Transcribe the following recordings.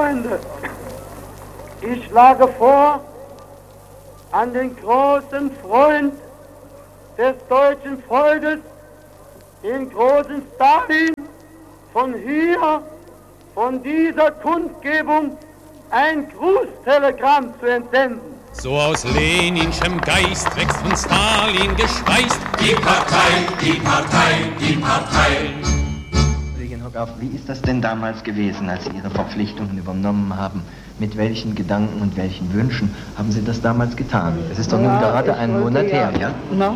Freunde, ich schlage vor, an den großen Freund des deutschen Volkes, den großen Stalin, von hier, von dieser Kundgebung, ein Grußtelegramm zu entsenden. So aus Leninschem Geist wächst von Stalin geschweißt. Die Partei, die Partei, die Partei. Kollegin Hock, wie ist das denn damals gewesen, als Sie Ihre Verpflichtungen übernommen haben? Mit welchen Gedanken und welchen Wünschen haben Sie das damals getan? Es ist doch nun gerade einen Monat her, ja?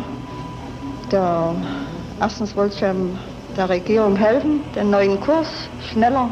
Erstens wollte ich der Regierung helfen, den neuen Kurs schneller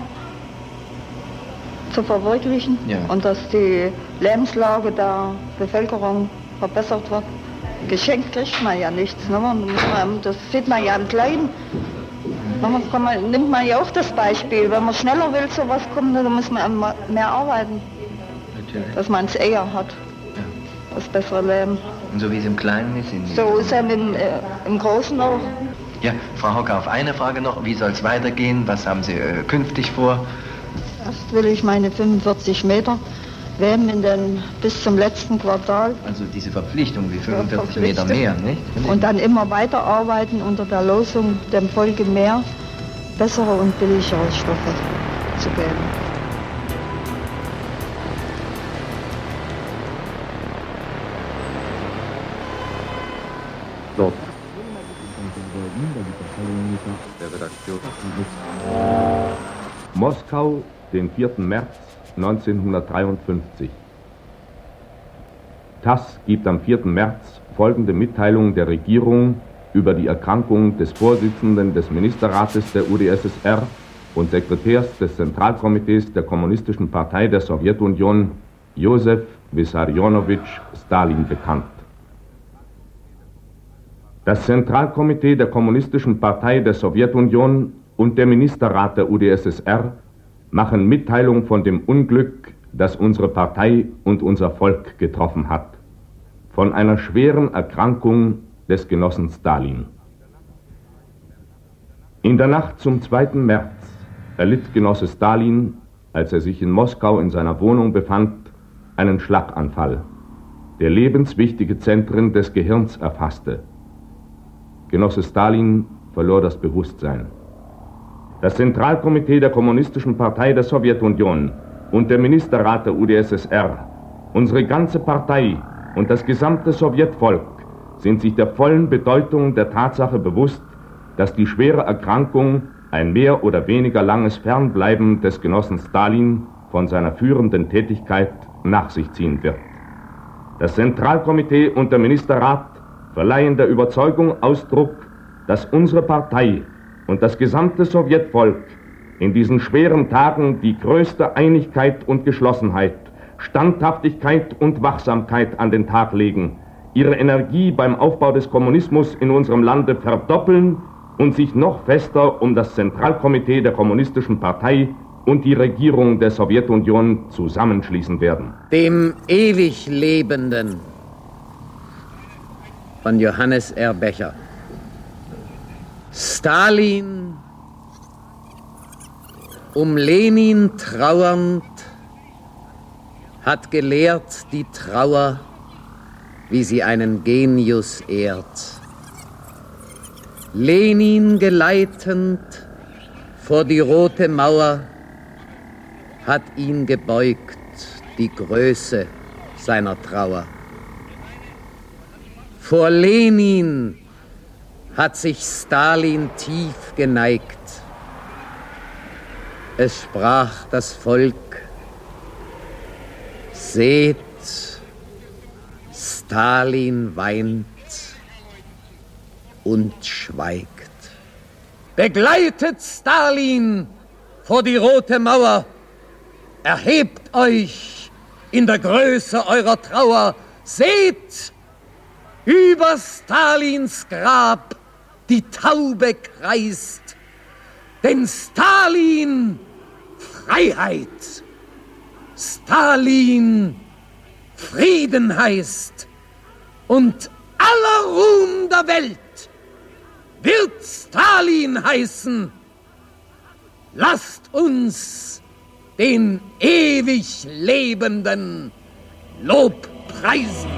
zu verwirklichen, ja, und dass die Lebenslage der Bevölkerung verbessert wird. Geschenkt kriegt man ja nichts, ne? Das sieht man ja im Kleinen. Nimmt man ja auch das Beispiel, wenn man schneller will, zu was kommen, dann muss man mehr arbeiten. Natürlich. Dass man es eher hat, ja, das bessere Leben. Und so wie es im Kleinen ist? So ist es im Großen auch. Ja, Frau Hocker, auf eine Frage noch, wie soll es weitergehen? Was haben Sie künftig vor? Erst will ich meine 45 Meter wärmen bis zum letzten Quartal. Also diese Verpflichtung, wie 45 Meter mehr, nicht? Und dann immer weiter arbeiten unter der Losung, dem Volke mehr, bessere und billigere Stoffe zu geben. Dort. Moskau, den 4. März 1953. TASS gibt am 4. März folgende Mitteilung der Regierung über die Erkrankung des Vorsitzenden des Ministerrates der UdSSR und Sekretärs des Zentralkomitees der Kommunistischen Partei der Sowjetunion, Josef Wissarionowitsch Stalin, bekannt. Das Zentralkomitee der Kommunistischen Partei der Sowjetunion und der Ministerrat der UdSSR machen Mitteilung von dem Unglück, das unsere Partei und unser Volk getroffen hat. Von einer schweren Erkrankung des Genossen Stalin. In der Nacht zum 2. März erlitt Genosse Stalin, als er sich in Moskau in seiner Wohnung befand, einen Schlaganfall, der lebenswichtige Zentren des Gehirns erfasste. Genosse Stalin verlor das Bewusstsein. Das Zentralkomitee der Kommunistischen Partei der Sowjetunion und der Ministerrat der UdSSR, unsere ganze Partei und das gesamte Sowjetvolk sind sich der vollen Bedeutung der Tatsache bewusst, dass die schwere Erkrankung ein mehr oder weniger langes Fernbleiben des Genossen Stalin von seiner führenden Tätigkeit nach sich ziehen wird. Das Zentralkomitee und der Ministerrat verleihen der Überzeugung Ausdruck, dass unsere Partei und das gesamte Sowjetvolk in diesen schweren Tagen die größte Einigkeit und Geschlossenheit, Standhaftigkeit und Wachsamkeit an den Tag legen, ihre Energie beim Aufbau des Kommunismus in unserem Lande verdoppeln und sich noch fester um das Zentralkomitee der Kommunistischen Partei und die Regierung der Sowjetunion zusammenschließen werden. Dem ewig Lebenden von Johannes R. Becher. Stalin, um Lenin trauernd, hat gelehrt die Trauer, wie sie einen Genius ehrt. Lenin geleitend vor die Rote Mauer, hat ihn gebeugt die Größe seiner Trauer. Vor Lenin hat sich Stalin tief geneigt. Es sprach das Volk: Seht, Stalin weint und schweigt. Begleitet Stalin vor die Rote Mauer. Erhebt euch in der Größe eurer Trauer. Seht, über Stalins Grab die Taube kreist. Denn Stalin Freiheit, Stalin Frieden heißt. Und aller Ruhm der Welt wird Stalin heißen. Lasst uns den ewig Lebenden Lobpreisen.